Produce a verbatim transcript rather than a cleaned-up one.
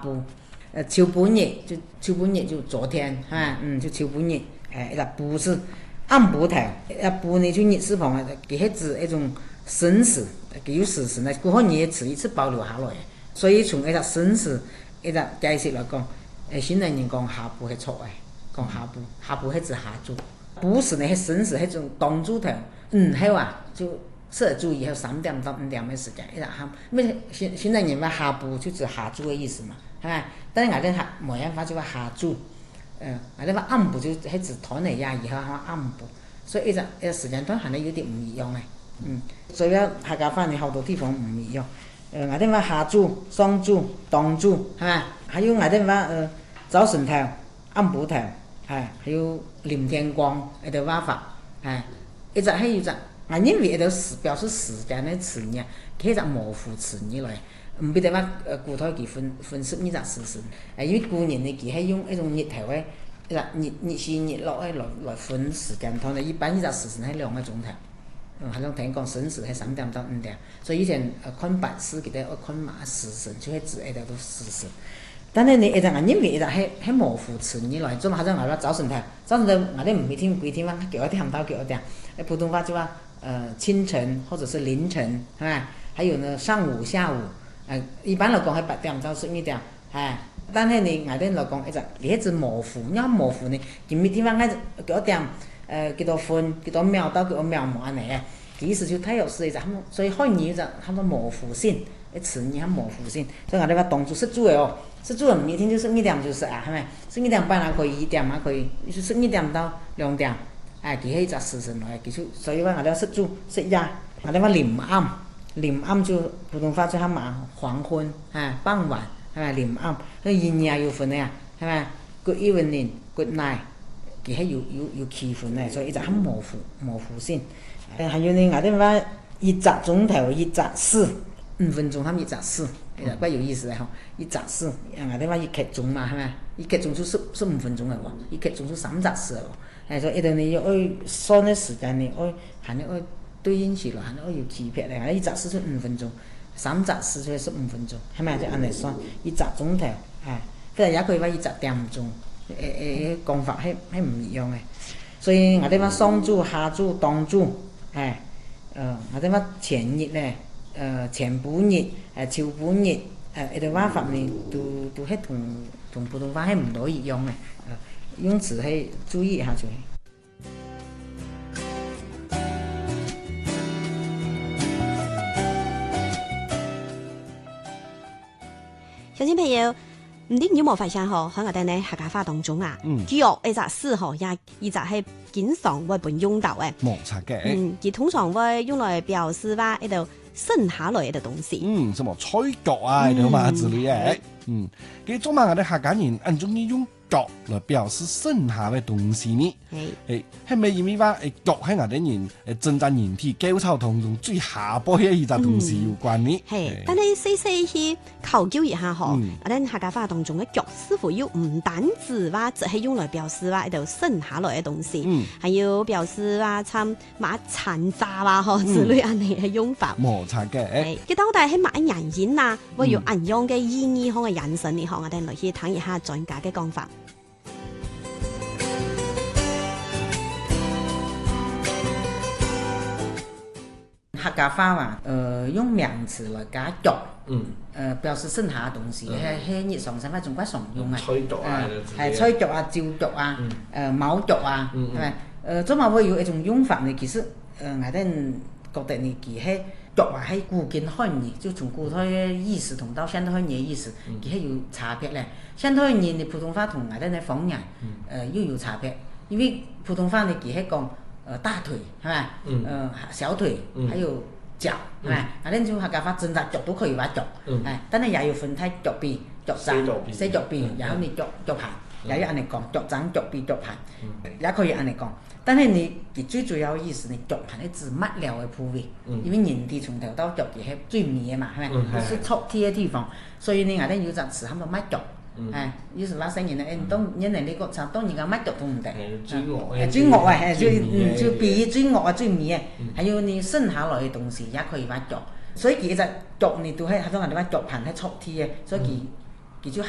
部，呃，秋半日就秋半日就昨天，哈，嗯，就秋半日，哎，一個部是暗部頭，一部呢就日字旁啊，佢係指一種紳士，佢有時事呢，過好嘢詞一直保留下來，所以從一個紳士一個解釋嚟講，誒，現代人講下部係錯嘅，講下部，下部係指下注，部是呢係紳士係種當主頭，嗯，係話就。設注以後三點到五點嘅時間，一下，因為現現在人話下部就指下注嘅意思嘛，係咪？但係我哋下冇辦法就話下注，誒，我哋話暗部就係指躺嚟呀，以後係暗部，所以一個一個時間段可能有啲唔一樣嘅，嗯，所以客家話你好多地方唔一樣，誒，我哋話下注、雙注、當注，係咪？還有我哋話誒早晨頭、暗部頭，係，還有臨天光一個話法，係，一隻係一隻。我認為一個時表示時間的詞語，佢係隻模糊詞語來，唔必得話誒古代佢分分析呢隻事實，誒因為古人呢佢係用一種日頭嘅一個日日時日落嘅來來分時間，同埋一般呢隻時辰係兩個鐘頭，嗯，係種聽講辰時係三點到五點，所以以前誒看白書佢哋看馬時辰就係指一個都時辰，但係你一隻我認為一隻係係模糊詞語來，做乜好似我話早晨頭，早晨頭我哋唔會聽幾天嘛，幾多點到幾多點，誒普通話就話。呃，清晨或者是凌晨，係咪？還有呢，上午、下午，呃，一般來講係八點到十二點，係。但係你外邊來講，一隻你一直模糊，因為模糊呢，佢咩地方係幾多點？誒，幾多分？幾多秒到幾多秒冇安尼嘅？佢意思就太有時一隻，所以漢語就差唔多模糊性，一詞語係模糊性。所以我哋話當作識做嘅哦，識做唔一定就十二點就是啊，係咪？十二點半啊可以，一點啊可以，就十二點到兩點。哎，佢係一隻時辰來，其實所以話我哋識做識呀，我哋話臨暗，臨暗就普通話就係嘛黃昏，啊傍晚，係咪臨暗？佢夜夜有分嘅，係咪 ？Good evening，good night，佢係有有有區分嘅，所以一隻係模糊模糊先。誒，還有呢，我哋話一隻鐘頭一隻事，五分鐘佢一隻事，誒，怪有意思嘅嗬，一隻事，我哋話一刻鐘嘛，係咪？一刻鐘就十十五分鐘嘅喎，一刻鐘就三隻事嘅喎。誒，所以一定你要愛算嘅時間，你愛係你愛對應起來，係你愛有區別嘅。一隻事就五分鐘，三隻事就係十五分鐘，係咪？就按嚟算一隻鐘頭，係，即係也可以話一隻點鐘，誒誒講法係係唔一樣嘅。所以我哋話雙注、下注、當注，係，誒我哋話前日咧，誒前半日，誒秋半日，誒一啲話法呢，都都係同同普通話係唔多一樣嘅。用詞係注意一下就係。 小新朋友，唔知你有冇發現嗬？喺我哋呢客家話當中啊，腳一隻事嗬，也一隻係經常會被用到嘅。 冇錯嘅。 嗯，佢通常會用來表示話一度剩下來嘅東西。 嗯，什麼吹腳啊，咁嘛之類嘅。嗯，佢做埋我哋客家人很中意用腳來表示剩下嘅東西呢？誒，係咪因為話誒腳喺我哋人誒真正人體構造當中最下部嘅一隻東西有關呢？ 係、嗯，但係細細去考究一下嗬，我哋客家話當中嘅腳似乎要唔單止話只係用來表示話一度剩下來嘅東西，嗯，還要表示話參馬殘渣啊嗬之類安尼嘅用法。 冇錯嘅。 係，佢到底係馬人演啊，會有怎樣嘅意義同嘅引申呢？嗬，我哋來去睇一下專家嘅講法。 客家話話，誒、呃、用名詞來加腳，嗯，誒、呃、表示剩下嘅東西，係係日常生活中慣常用嘅， 吹腳啊， 係吹腳啊、照腳啊、誒卯腳啊，係咪？誒做埋會有一種用法呢，其實誒我哋覺得呢，佢係腳啊係古今漢語，就從古代嘅意思同到現代漢語嘅意思，佢係有差別咧。現代漢語嘅普通話同我哋嘅方言，誒、呃、又有差別，因為普通話呢，佢係講。呃，大腿係咪？嗯、呃，小腿，嗯、還有腳係咪？啊，恁就客家話真係腳都可以話腳，誒、嗯，但係也有分睇腳臂、腳踭、細腳臂，然後你腳腳盤，也有按嚟講腳踭、腳臂、腳盤，也可以按嚟講。但係你佢最主要意思，你腳盤係指乜料嘅部位，嗯、因為人體從頭到腳佢係最密嘅嘛，係咪？係觸貼嘅地方，所以你我哋有陣時喊到乜腳。誒，有時話新人咧，誒當人哋呢個就當然個乜腳都唔得， 最惡誒最惡啊，係最嗯最比最惡啊最密嘅，還有你剩下來嘅東西也可以話腳，所以其實腳你都係喺種人哋話腳盤係觸貼嘅，所以佢佢就